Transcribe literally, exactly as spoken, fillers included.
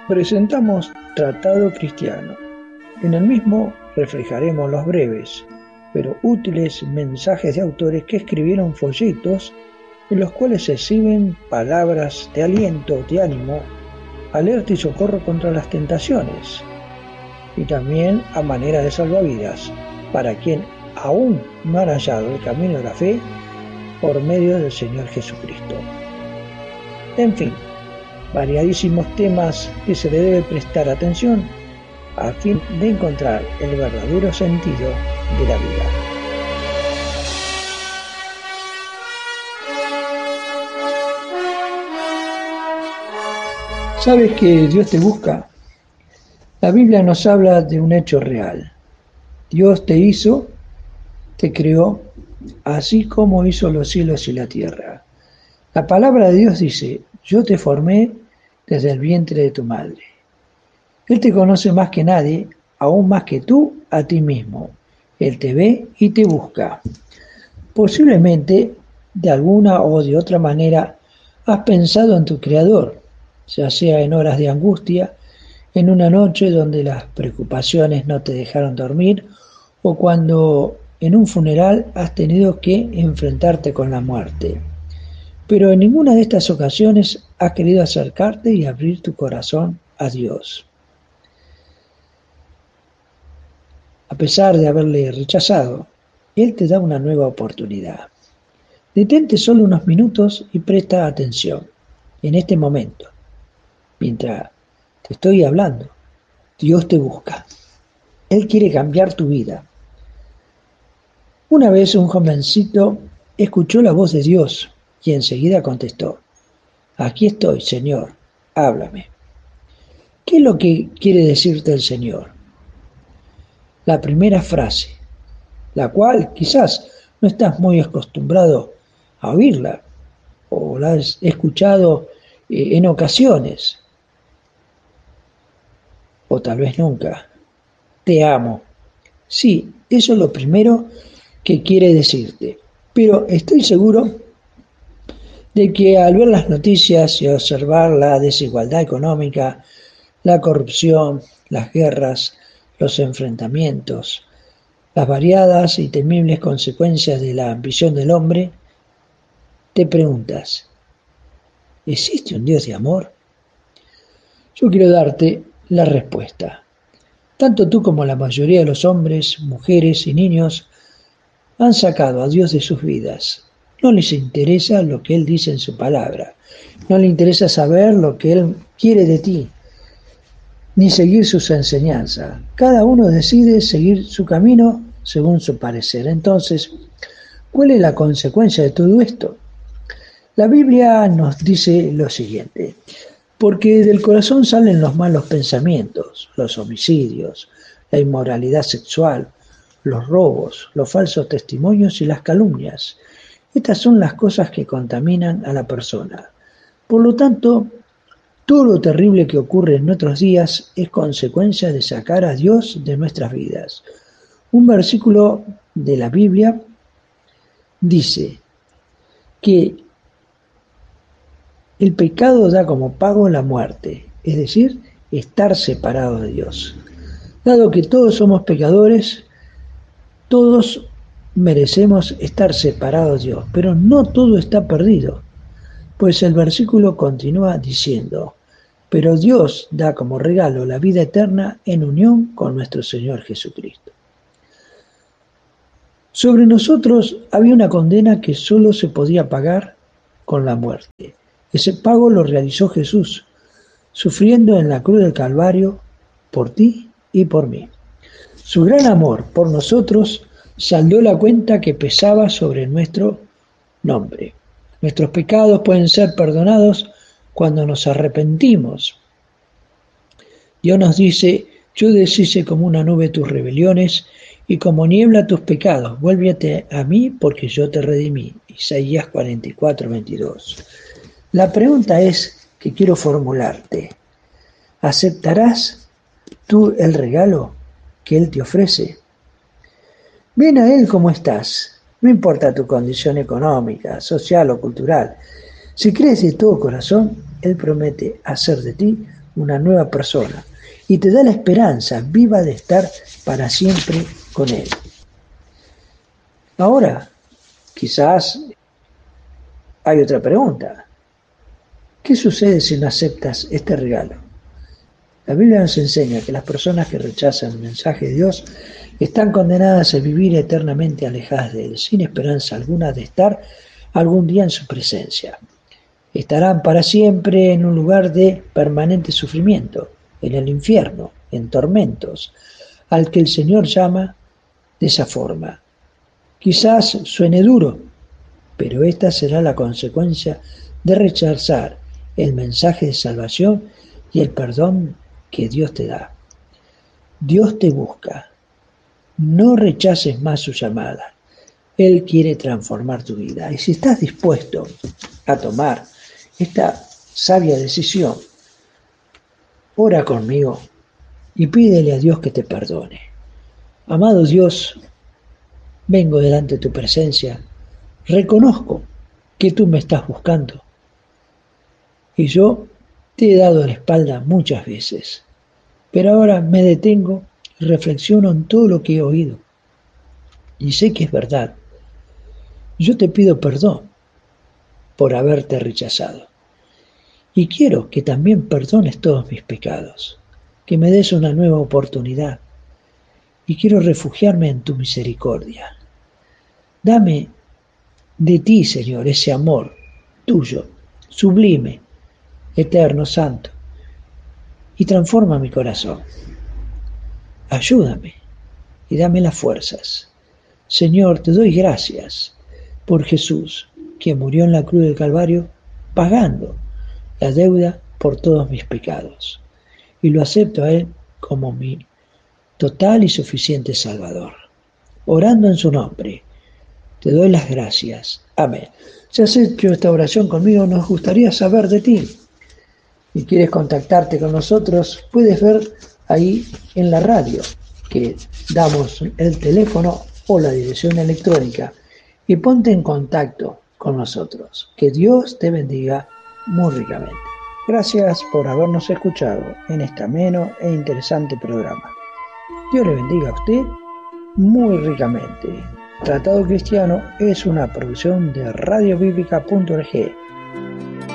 Presentamos Tratado Cristiano. En el mismo reflejaremos los breves, pero útiles mensajes de autores que escribieron folletos en los cuales se exhiben palabras de aliento, de ánimo, alerta y socorro contra las tentaciones, y también a manera de salvavidas para quien aún no han hallado el camino de la fe por medio del Señor Jesucristo. En fin, variadísimos temas que se le debe prestar atención a fin de encontrar el verdadero sentido de la vida. ¿Sabes que Dios te busca? La Biblia nos habla de un hecho real. Dios te hizo, te creó, así como hizo los cielos y la tierra. La palabra de Dios dice: yo te formé desde el vientre de tu madre. Él te conoce más que nadie, aún más que tú a ti mismo. Él te ve y te busca. Posiblemente, de alguna o de otra manera, has pensado en tu Creador, ya sea en horas de angustia, en una noche donde las preocupaciones no te dejaron dormir, o cuando en un funeral has tenido que enfrentarte con la muerte. Pero en ninguna de estas ocasiones has querido acercarte y abrir tu corazón a Dios. A pesar de haberle rechazado, Él te da una nueva oportunidad. Detente solo unos minutos y presta atención. En este momento, mientras te estoy hablando, Dios te busca. Él quiere cambiar tu vida. Una vez un jovencito escuchó la voz de Dios y enseguida contestó: aquí estoy, Señor, háblame. ¿Qué es lo que quiere decirte el Señor? La primera frase, la cual quizás no estás muy acostumbrado a oírla, o la has escuchado eh, en ocasiones, o tal vez nunca. Te amo. Sí, eso es lo primero que quiere decirte, pero estoy seguro de que al ver las noticias y observar la desigualdad económica, la corrupción, las guerras, los enfrentamientos, las variadas y temibles consecuencias de la ambición del hombre, te preguntas: ¿existe un Dios de amor? Yo quiero darte la respuesta. Tanto tú como la mayoría de los hombres, mujeres y niños han sacado a Dios de sus vidas. No les interesa lo que Él dice en su palabra. No les interesa saber lo que Él quiere de ti, ni seguir sus enseñanzas. Cada uno decide seguir su camino según su parecer. Entonces, ¿cuál es la consecuencia de todo esto? La Biblia nos dice lo siguiente: porque del corazón salen los malos pensamientos, los homicidios, la inmoralidad sexual, los robos, los falsos testimonios y las calumnias. Estas son las cosas que contaminan a la persona. Por lo tanto, todo lo terrible que ocurre en nuestros días es consecuencia de sacar a Dios de nuestras vidas. Un versículo de la Biblia dice que el pecado da como pago la muerte, es decir, estar separado de Dios. Dado que todos somos pecadores, todos merecemos estar separados de Dios, pero no todo está perdido, pues el versículo continúa diciendo: pero Dios da como regalo la vida eterna en unión con nuestro Señor Jesucristo. Sobre nosotros había una condena que solo se podía pagar con la muerte. Ese pago lo realizó Jesús, sufriendo en la cruz del Calvario por ti y por mí. Su gran amor por nosotros saldó la cuenta que pesaba sobre nuestro nombre. Nuestros pecados pueden ser perdonados cuando nos arrepentimos. Dios nos dice: yo deshice como una nube tus rebeliones y como niebla tus pecados. Vuélvete a mí porque yo te redimí. Isaías cuarenta y cuatro, veintidós. La pregunta es que quiero formularte: ¿aceptarás tú el regalo que Él te ofrece? Ven a Él como estás, no importa tu condición económica, social o cultural. Si crees de todo corazón, Él promete hacer de ti una nueva persona y te da la esperanza viva de estar para siempre con Él. Ahora, quizás hay otra pregunta. ¿Qué sucede si no aceptas este regalo? La Biblia nos enseña que las personas que rechazan el mensaje de Dios están condenadas a vivir eternamente alejadas de Él, sin esperanza alguna de estar algún día en su presencia. Estarán para siempre en un lugar de permanente sufrimiento, en el infierno, en tormentos, al que el Señor llama de esa forma. Quizás suene duro, pero esta será la consecuencia de rechazar el mensaje de salvación y el perdón que Dios te da. Dios te busca. No rechaces más su llamada. Él quiere transformar tu vida. Y si estás dispuesto a tomar esta sabia decisión, ora conmigo y pídele a Dios que te perdone. Amado Dios, vengo delante de tu presencia. Reconozco que tú me estás buscando. Y yo te he dado la espalda muchas veces. Pero ahora me detengo y reflexiono en todo lo que he oído. Y sé que es verdad. Yo te pido perdón por haberte rechazado. Y quiero que también perdones todos mis pecados, que me des una nueva oportunidad. Y quiero refugiarme en tu misericordia. Dame de ti, Señor, ese amor tuyo, sublime, eterno, santo, y transforma mi corazón. Ayúdame y dame las fuerzas. Señor, te doy gracias por Jesús, que murió en la cruz del Calvario, pagando la deuda por todos mis pecados. Y lo acepto a Él como mi total y suficiente Salvador. Orando en su nombre, te doy las gracias. Amén. Si has hecho esta oración conmigo, nos gustaría saber de ti. Y quieres contactarte con nosotros, puedes ver ahí en la radio que damos el teléfono o la dirección electrónica y ponte en contacto con nosotros. Que Dios te bendiga muy ricamente. Gracias por habernos escuchado en este ameno e interesante programa. Dios le bendiga a usted muy ricamente. Tratado Cristiano es una producción de radio bíblica punto org.